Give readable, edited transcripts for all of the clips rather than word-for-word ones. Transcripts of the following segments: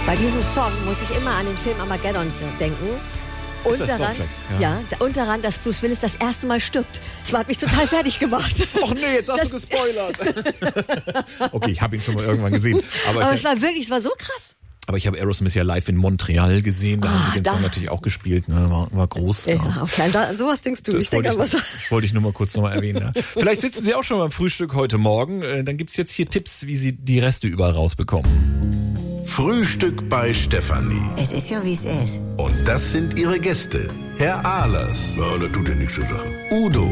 Bei diesem Song muss ich immer an den Film Armageddon denken. Und das daran, und daran, dass Bruce Willis das erste Mal stirbt. Das hat mich total fertig gemacht. Och nee, jetzt hast du gespoilert. Okay, ich habe ihn schon mal irgendwann gesehen. Aber es war so krass. Aber ich habe Aerosmith ja live in Montreal gesehen. Da haben sie den Song natürlich auch gespielt. Ne? War groß. Ja, okay, sowas denkst du. Das wollte ich nur mal kurz nochmal erwähnen. Ja. Vielleicht sitzen Sie auch schon beim Frühstück heute Morgen. Dann gibt's jetzt hier Tipps, wie Sie die Reste überall rausbekommen. Frühstück bei Stefanie. Es ist ja, wie es ist. Und das sind ihre Gäste. Herr Ahlers. Ja, das tut ja nichts zur Sache. Udo.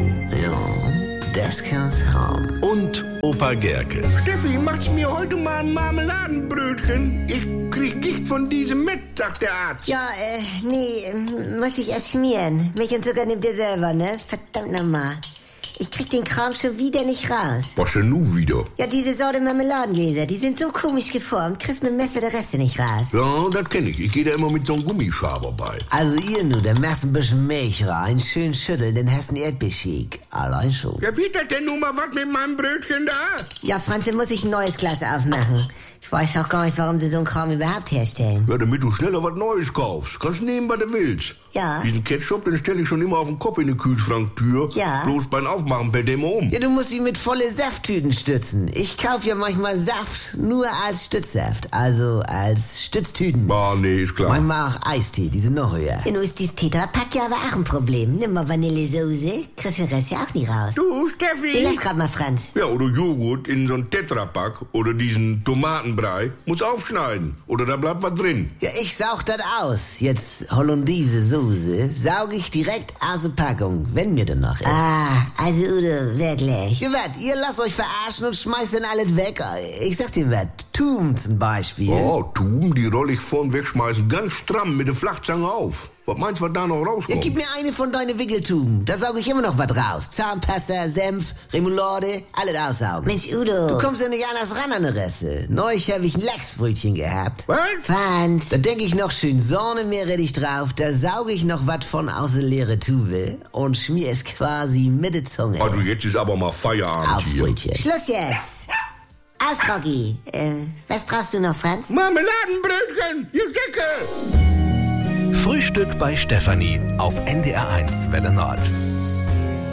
Ja, das kann's haben. Und Opa Gerke. Steffi, macht's mir heute mal ein Marmeladenbrötchen? Ich krieg Gicht von diesem mit, sagt der Arzt. Ja, nee, muss ich erst schmieren. Milch und Zucker nimmt ihr selber, ne? Verdammt nochmal. Ich krieg den Kram schon wieder nicht raus. Was denn nun wieder? Ja, diese Sorte Marmeladengläser, die sind so komisch geformt, kriegst mit dem Messer der Reste nicht raus. Ja, das kenn ich. Ich gehe da immer mit so einem Gummischaber bei. Also ihr nur, da machst ein bisschen Milch rein, schön schütteln, dann hast du einen Erdbeershake. Allein schon. Ja, wie das denn nun mal was mit meinem Brötchen da? Ja, Franz, dann muss ich ein neues Glas aufmachen. Ich weiß auch gar nicht, warum sie so einen Kram überhaupt herstellen. Ja, damit du schneller was Neues kaufst. Kannst nehmen, was du willst. Ja. Diesen Ketchup, den stelle ich schon immer auf den Kopf in die Kühlschranktür. Ja. Bloß beim Aufmachen per Demo um. Ja, du musst sie mit volle Safttüten stützen. Ich kauf ja manchmal Saft nur als Stützsaft, also als Stütztüten. Ah, nee, ist klar. Manchmal auch Eistee, die sind noch höher. Ja, nun ist dieses Tetrapack ja aber auch ein Problem. Nimm mal Vanillesoße, kriegst den Rest ja auch nie raus. Du, Steffi. Lass grad mal, Franz. Ja, oder Joghurt in so ein Tetrapack oder diesen Tomatenbrei. Muss aufschneiden. Oder da bleibt was drin. Ja, ich saug das aus. Jetzt Hollandaise-Soße sauge ich direkt aus der Packung, wenn mir denn noch ist. Ah, also Udo, wirklich. Ja, wat, ihr lasst euch verarschen und schmeißt dann alles weg. Ich sag dir was, Tum zum Beispiel. Oh, Tum, die roll ich vorm Wegschmeißen ganz stramm mit der Flachzange auf. Was meinst du, was da noch rauskommt? Ja, gib mir eine von deinen Wickeltuben. Da sauge ich immer noch was raus. Zahnpasta, Senf, Remoulade, alles aussaugen. Mensch, Udo. Du kommst ja nicht anders ran an die Reste. Neulich habe ich ein Lachsbrötchen gehabt. Was? Franz. Da denk ich noch schön Sahnemeerrettich drauf. Da sauge ich noch was von aus der leeren Tube und schmier es quasi mit der Zunge. Also jetzt ist aber mal Feierabend Aufs hier. Brötchen. Schluss jetzt. Aus, Rocky. Was brauchst du noch, Franz? Marmeladenbrötchen, ihr Säcke! Frühstück bei Stefanie auf NDR1 Welle Nord.